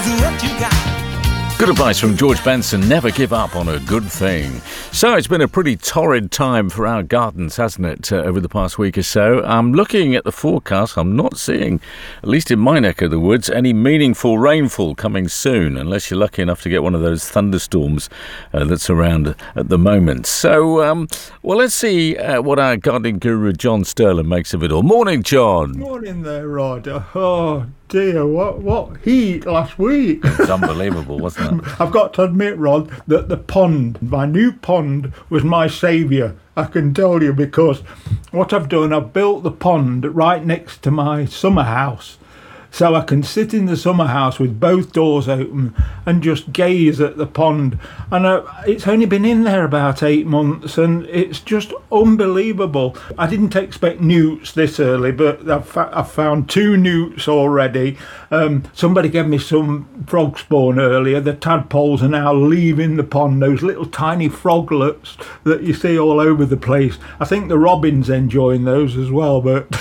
what you got. Good advice from George Benson, never give up on a good thing. So it's been a pretty torrid time for our gardens, hasn't it, over the past week or so. I'm looking at the forecast. I'm not seeing, at least in my neck of the woods, any meaningful rainfall coming soon, unless you're lucky enough to get one of those thunderstorms that's around at the moment. So, well, let's see what our gardening guru John Sterling makes of it all. Morning, John. Morning there, Rod. Oh dear, what heat last week. It's unbelievable, wasn't it? I've got to admit, Rod, that the pond, my new pond, was my saviour. I can tell you, because what I've done, I've built the pond right next to my summer house. So I can sit in the summer house with both doors open and just gaze at the pond. And it's only been in there about 8 months, and it's just unbelievable. I didn't expect newts this early, but I've found 2 newts already. Somebody gave me some frog spawn earlier. The tadpoles are now leaving the pond, those little tiny froglets that you see all over the place. I think the robin's enjoying those as well, but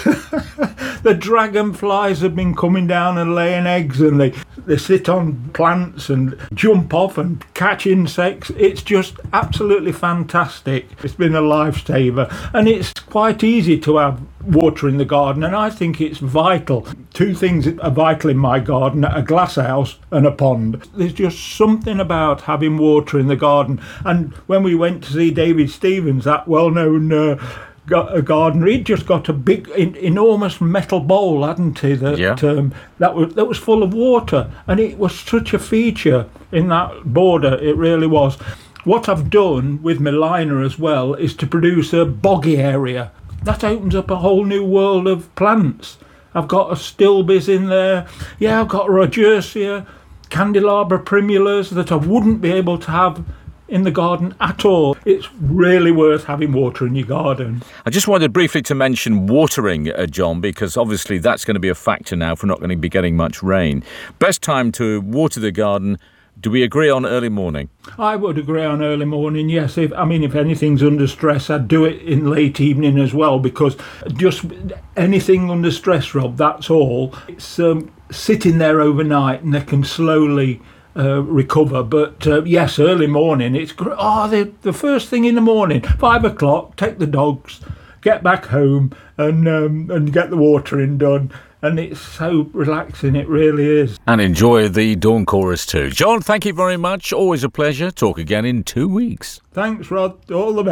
the dragonflies have been coming down and laying eggs, and they sit on plants and jump off and catch insects. It's just absolutely fantastic. It's been a lifesaver, and it's quite easy to have water in the garden, and I think it's vital. 2 things are vital in my garden: a glass house and a pond. There's just something about having water in the garden. And when we went to see David Stevens, that well-known a gardener, he'd just got a big enormous metal bowl, hadn't he, that was full of water, and it was such a feature in that border. It really was. What I've done with my liner as well is to produce a boggy area that opens up a whole new world of plants. I've got astilbes in there, I've got Rogersia, candelabra primulas that I wouldn't be able to have in the garden at all. It's really worth having water in your garden. I just wanted briefly to mention watering, John, because obviously that's going to be a factor now if we're not going to be getting much rain. Best time to water the garden, do we agree on early morning? I would agree on early morning, yes. If anything's under stress, I'd do it in late evening as well, because just anything under stress, Rob, that's all. It's sitting there overnight, and they can slowly recover. But yes, early morning, it's great. The first thing in the morning, 5 o'clock, take the dogs, get back home, and get the watering done. And it's so relaxing, it really is. And enjoy the dawn chorus too. John, thank you very much. Always a pleasure. Talk again in 2 weeks. Thanks, Rod. All the best.